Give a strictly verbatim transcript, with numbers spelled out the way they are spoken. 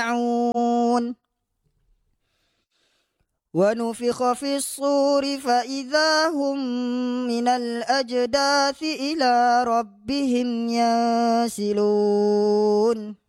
يسمعون ونفخ في الصور فإذا هم من الأجداث إلى ربهم ينسلون